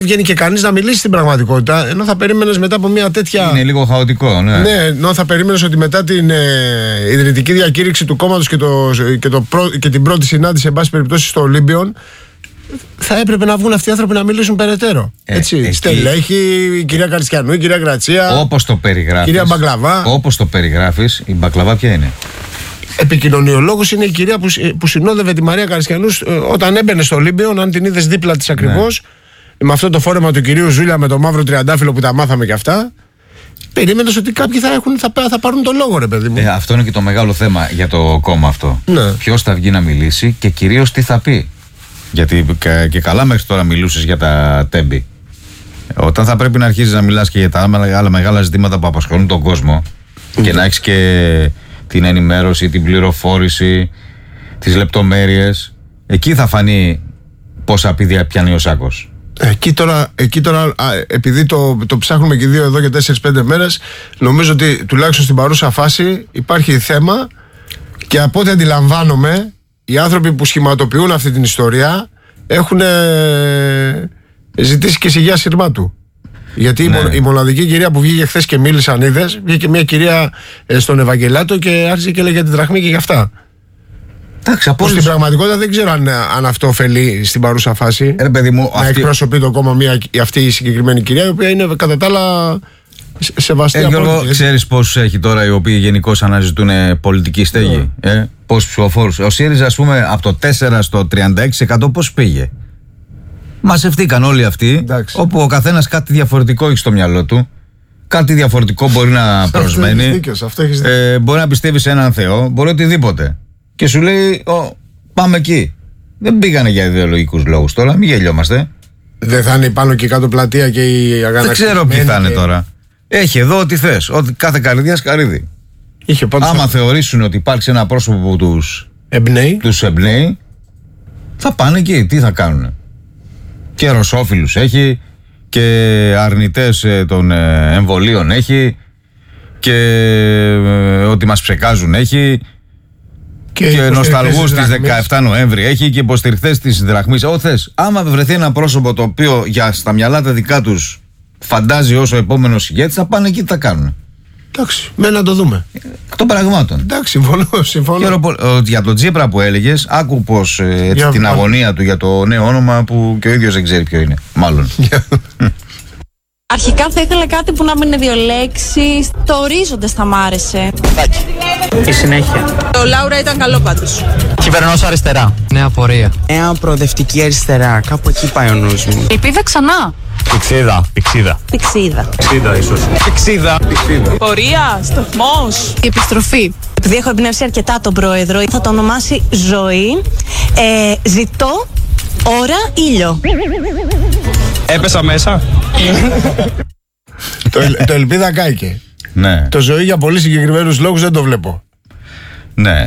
βγαίνει και κανείς να μιλήσει στην πραγματικότητα, ενώ θα περίμενες μετά από μια τέτοια. Είναι λίγο χαοτικό, ναι. Ναι, ενώ θα περίμενες ότι μετά την ιδρυτική διακήρυξη του κόμματος και την πρώτη συνάντηση, εν πάση περιπτώσει, στο Ολύμπιον, θα έπρεπε να βγουν αυτοί οι άνθρωποι να μιλήσουν περαιτέρω. Έτσι. Στελέχη, η κυρία Καριστιανού, η κυρία Γρατσία. Όπως το περιγράφεις. Κυρία Μπαγκλαβά. Όπως το περιγράφεις, η Μπαγκλαβά ποια είναι? Επικοινωνιολόγος είναι η κυρία που συνόδευε τη Μαρία Καριστιανού όταν έμπαινε στο Ολύμπιον, αν την είδες δίπλα της ακριβώς. Ναι. Με αυτό το φόρεμα του κυρίου Ζούλια με το μαύρο τριαντάφυλλο που τα μάθαμε κι αυτά. Περίμενες ότι κάποιοι θα πάρουν το λόγο, ρε παιδί μου. Αυτό είναι και το μεγάλο θέμα για το κόμμα αυτό. Ναι. Ποιος θα βγει να μιλήσει και κυρίως τι θα πει. Γιατί και καλά μέχρι τώρα μιλούσες για τα τέμπη. Όταν θα πρέπει να αρχίσεις να μιλάς και για τα άλλα μεγάλα ζητήματα που απασχολούν τον κόσμο και να έχεις και την ενημέρωση, την πληροφόρηση, τις λεπτομέρειες, εκεί θα φανεί πόσα πηδία πιάνει ο Σάκος. Εκεί τώρα επειδή το ψάχνουμε και δύο εδώ για 4-5 μέρες, νομίζω ότι τουλάχιστον στην παρούσα φάση υπάρχει θέμα και από ό,τι αντιλαμβάνομαι, οι άνθρωποι που σχηματοποιούν αυτή την ιστορία έχουν ζητήσει και σιγιά σειρμάτου. Γιατί η μοναδική κυρία που βγήκε χθες και μίλησε, αν είδες, βγήκε μια κυρία στον Ευαγγελάτο και άρχισε και λέγε τη δραχμή και γι' αυτά. Στην πραγματικότητα δεν ξέρω αν αυτό ωφελεί στην παρούσα φάση. Παιδί μου, να εκπροσωπεί το κόμμα αυτή η συγκεκριμένη κυρία, η οποία είναι κατά τα άλλα σεβαστή. Γιώργο, ξέρεις πόσους έχει τώρα οι οποίοι γενικώς αναζητούν πολιτική στέγη? Πόσους ψηφοφόρους? Ο ΣΥΡΙΖΑ, ας πούμε, από το 4% στο 36% πώς πήγε? Μαζευτήκαν όλοι αυτοί. Εντάξει. Όπου ο καθένας κάτι διαφορετικό έχει στο μυαλό του. Κάτι διαφορετικό μπορεί να προσμένει. Μπορεί να πιστεύει σε έναν Θεό, μπορεί οτιδήποτε. Και σου λέει, πάμε εκεί. Δεν πήγανε για ιδεολογικούς λόγους τώρα, μην γελιόμαστε. Δεν θα είναι πάνω και κάτω πλατεία και η αγανακτισμένη? Δεν ξέρω ποιοι θα είναι τώρα. Έχει εδώ ό,τι θες. Ότι κάθε καρδιά σκαρίδι. Άμα θεωρήσουν ότι υπάρχει ένα πρόσωπο που τους εμπνέει, θα πάνε εκεί. Τι θα κάνουν? Και ρωσόφιλους έχει, και αρνητές των εμβολίων έχει, και ότι μας ψεκάζουν έχει, και νοσταλγούς της 17 Νοέμβρη έχει, και υποστηριχτές της δραχμής. Ό,τι θες. Άμα βρεθεί ένα πρόσωπο το οποίο στα μυαλά τα δικά τους φαντάζει ως ο επόμενος ηγέτης, θα πάνε εκεί, τι θα κάνουν? Εντάξει, να το δούμε. Εκ των πραγμάτων. Εντάξει, συμφωνώ. Για τον Τσίπρα που έλεγες, άκου πως την αγωνία του για το νέο όνομα που και ο ίδιος δεν ξέρει ποιο είναι. Μάλλον. Αρχικά θα ήθελα κάτι που να μην είναι δύο λέξεις. Το ορίζοντας θα μ' άρεσε. Η συνέχεια. Το Λάουρα ήταν καλό πάντως. Κυβερνός αριστερά. Νέα πορεία. Νέα προοδευτική αριστερά. Κάπου εκεί πάει ο νους μου. Ελπίδα ξανά. Πηξίδα ίσως. Πηξίδα. Πορεία, σταθμός. Η επιστροφή. Επειδή έχω εμπνεύσει αρκετά τον πρόεδρο, θα το ονομάσει ζωή. Ζητώ ώρα ήλιο. Έπεσα μέσα. Το ελπίδα κάηκε. Ναι. Το ζωή για πολύ συγκεκριμένους λόγους δεν το βλέπω. Ναι.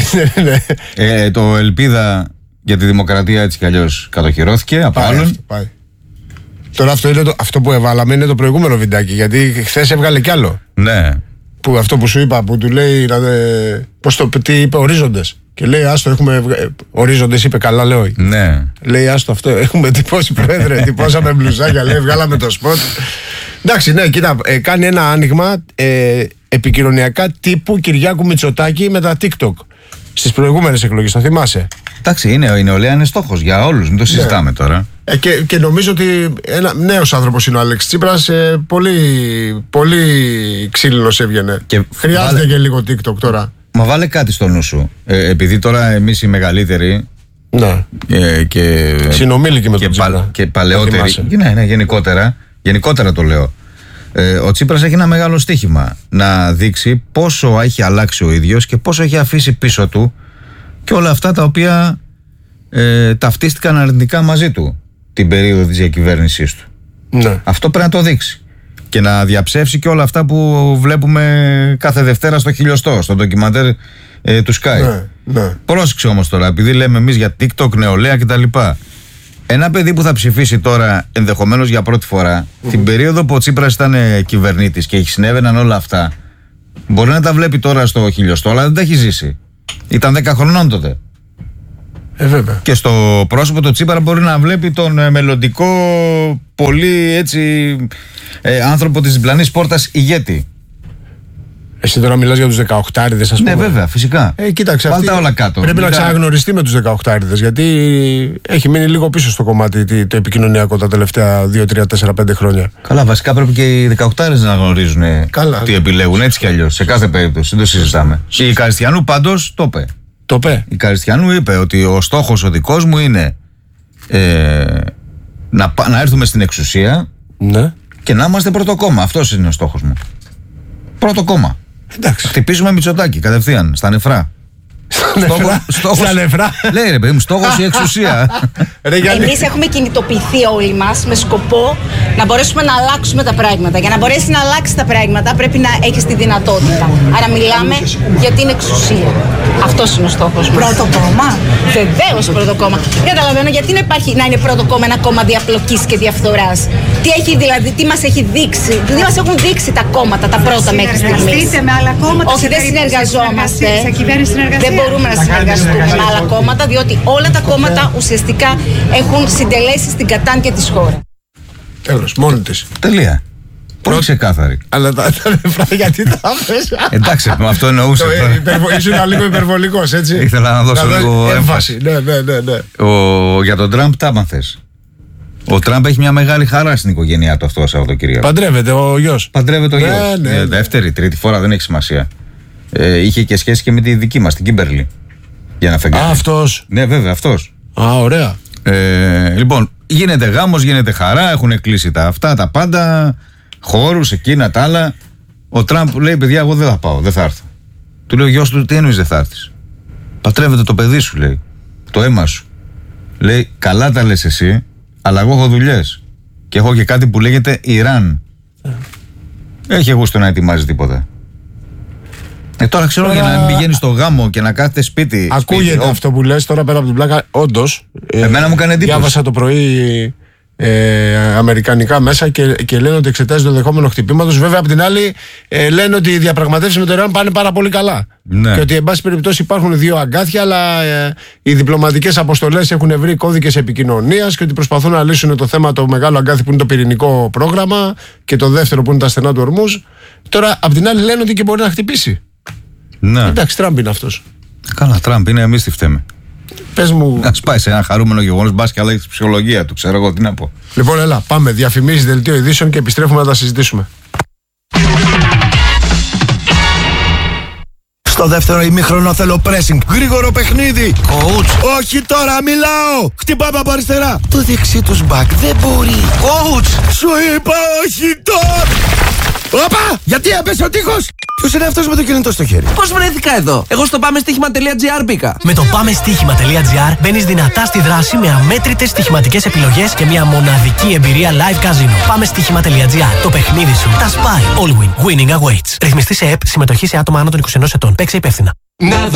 Το ελπίδα για τη δημοκρατία έτσι κι αλλιώς κατοχυρώθηκε από άλλον. Τώρα αυτό που έβαλαμε είναι το προηγούμενο βιντεάκι, γιατί χθες έβγαλε κι άλλο. Ναι. Αυτό που σου είπα, που του λέει τι είπε, ορίζοντες. Και λέει, άστο, έχουμε ορίζοντες, είπε, καλά λέω. Ναι. Λέει, άστο, αυτό έχουμε τυπώσει, πρόεδρε, τυπώσαμε μπλουζάκια, λέει, βγάλαμε το σποτ. Εντάξει, ναι, κοίτα, κάνει ένα άνοιγμα επικοινωνιακά τύπου Κυριάκου Μητσοτάκη με τα TikTok στις προηγούμενες εκλογές, θα θυμάσαι. Εντάξει, η νεολαία είναι στόχος για όλους, μην το συζητάμε τώρα. Και νομίζω ότι ένα νέος άνθρωπος είναι ο Αλέξης Τσίπρας, πολύ ξύλινος έβγαινε. Χρειάζεται και λίγο TikTok τώρα. Μα βάλε κάτι στο νου σου. Επειδή τώρα εμείς οι μεγαλύτεροι. Ναι. Και συνομήλικοι με τον Τσίπρα. Και παλαιότεροι. Ναι, γενικότερα το λέω. Ο Τσίπρας έχει ένα μεγάλο στοίχημα να δείξει πόσο έχει αλλάξει ο ίδιος και πόσο έχει αφήσει πίσω του και όλα αυτά τα οποία ταυτίστηκαν αρνητικά μαζί του την περίοδο της διακυβέρνησής του. Ναι. Αυτό πρέπει να το δείξει και να διαψεύσει και όλα αυτά που βλέπουμε κάθε Δευτέρα στο Χιλιοστό, στο ντοκιμαντέρ του Sky. Ναι. Πρόσεξε όμως τώρα, επειδή λέμε εμείς για TikTok, νεολαία κτλ. Ένα παιδί που θα ψηφίσει τώρα ενδεχομένως για πρώτη φορά, την περίοδο που ο Τσίπρας ήταν κυβερνήτης και συνέβαιναν όλα αυτά, μπορεί να τα βλέπει τώρα στο Χιλιοστό, αλλά δεν τα έχει ζήσει. Ήταν 10 χρονών τότε. Βέβαια. Και στο πρόσωπο το Τσίπρα μπορεί να βλέπει τον μελλοντικό πολύ έτσι άνθρωπο της διπλανής πόρτας ηγέτη. Εσύ τώρα μιλάς για τους 18άριδες, ας πούμε. Ναι, βέβαια, φυσικά. Κοίταξε, βάλτε όλα κάτω. Πρέπει να ξαναγνωριστεί με τους 18άριδες, γιατί έχει μείνει λίγο πίσω στο κομμάτι το επικοινωνιακό τα τελευταία 2, 3, 4, 5 χρόνια. Καλά, βασικά πρέπει και οι 18άριδες να γνωρίζουν τι επιλέγουν, έτσι κι αλλιώς. Σε κάθε περίπτωση, δεν το συζητάμε. Η Καριστιανού πάντως το είπε. Η Καριστιανού είπε ότι ο στόχος ο δικός μου είναι να έρθουμε στην εξουσία, ναι, και να είμαστε πρώτο κόμμα. Αυτός είναι ο στόχος μου. Πρώτο κόμμα. Εντάξει. Χτυπήσουμε Μητσοτάκη κατευθείαν, στα νεφρά. Στα νεφρά. Λέει ρε παιδί μου, στόχος η εξουσία. Εμείς έχουμε κινητοποιηθεί όλοι μας με σκοπό να μπορέσουμε να αλλάξουμε τα πράγματα. Για να μπορέσει να αλλάξει τα πράγματα πρέπει να έχεις τη δυνατότητα. Άρα μιλάμε για την εξουσία. Αυτός είναι ο στόχος μας. Πρώτο κόμμα. Βεβαίως πρώτο κόμμα. Δεν καταλαβαίνω γιατί να είναι πρώτο κόμμα ένα κόμμα διαπλοκής και διαφθοράς. Τι έχει δηλαδή, τι μας έχει δείξει, τι μας έχουν δείξει τα κόμματα, τα πρώτα μέχρι στιγμής. Συνεργαστείτε με άλλα κόμματα. Όχι, δεν συνεργαζόμαστε. Σε κυβέρνηση συνεργασία. Δεν μπορούμε να συνεργαστούμε με άλλα κόμματα, διότι όλα τα κόμματα ουσιαστικά έχουν συντελέσει στην κατάντια της χώρας. Τέλος, μόνη της. Τελεία. Πολύ ξεκάθαρη. Αλλά τα νεφρά γιατί τα πες. Εντάξει, με αυτό εννοούσα. Ήσουν λίγο υπερβολικός, έτσι. Ήθελα να δώσω λίγο έμφαση. Ναι. Για τον Τραμπ τα άμαθες. Ο Τραμπ έχει μια μεγάλη χαρά στην οικογένειά του αυτό το Σαββατοκύριακο. Παντρεύεται ο γιος. Παντρεύεται ο γιος. Δεύτερη, τρίτη φορά, δεν έχει σημασία. Είχε και σχέση και με τη δική μας, την Κίμπερλι. Για να φεγγάρει. Αυτός. Ναι, βέβαια, αυτός. Ωραία. Λοιπόν, γίνεται γάμος, γίνεται χαρά, έχουν κλείσει τα αυτά, τα πάντα. Χώρους, εκείνα, τα άλλα. Ο Τραμπ λέει: παιδιά, εγώ δεν θα πάω, δεν θα έρθω. Του λέει ο γιος του: τι εννοείς δεν θα έρθεις? Παντρεύεται το παιδί σου, λέει. Το αίμα σου. Λέει: καλά τα λες εσύ, αλλά εγώ έχω δουλειές. Και έχω και κάτι που λέγεται Ιράν. Έχει γούστο να ετοιμάζει τίποτα. Τώρα ξέρω για να μην πηγαίνει στο γάμο και να κάθεται σπίτι. Ακούγεται αυτό που λες τώρα πέρα από την πλάκα. Όντως. Εμένα μου κάνει εντύπωση. Διάβασα το πρωί αμερικανικά μέσα και λένε ότι εξετάζει το ενδεχόμενο χτυπήματος. Βέβαια, από την άλλη, λένε ότι οι διαπραγματεύσεις με το Ιράν πάνε πάρα πολύ καλά. Ναι. Και ότι, εν πάση περιπτώσει, υπάρχουν δύο αγκάθια, αλλά οι διπλωματικές αποστολές έχουν βρει κώδικες επικοινωνίας και ότι προσπαθούν να λύσουν το θέμα, το μεγάλο αγκάθι που είναι το πυρηνικό πρόγραμμα και το δεύτερο που είναι τα στενά του Ορμούζ. Τώρα, απ' την άλλη, λένε ότι και μπορεί να χτυπήσει. Ναι. Εντάξει, Τραμπ είναι αυτός. Καλά, Τραμπ είναι, εμείς τι φταίμε. Πες μου. Να σπάει σε ένα χαρούμενο γεγονός, μπας και αλλάξει τη ψυχολογία του, ξέρω εγώ τι να πω. Λοιπόν, έλα, πάμε. Διαφημίσεις, δελτίο ειδήσεων και επιστρέφουμε να τα συζητήσουμε. Στο δεύτερο ημίχρονο θέλω pressing. Γρήγορο παιχνίδι. Coach. Όχι τώρα, μιλάω. Χτυπάμε από αριστερά. Το δεξί τους μπακ δεν μπορεί. Coach. Σου είπα όχι τώρα. Όπα! Γιατί έπεσε ο τείχος! Ποιος είναι αυτός με το κινητό στο χέρι? Πώς βρέθηκα εδώ? Εγώ στο πάμεστοίχημα.gr μπήκα. Με το πάμεστοίχημα.gr μπαίνεις δυνατά στη δράση με αμέτρητες στοιχηματικές επιλογές και μια μοναδική εμπειρία live casino. Πάμεστοίχημα.gr. Το παιχνίδι σου τα σπάει. All win. Winning awaits. Ρυθμιστή σε ΕΠ. Συμμετοχή σε άτομα άνω των 21 ετών. Παίξε υπεύθυνα.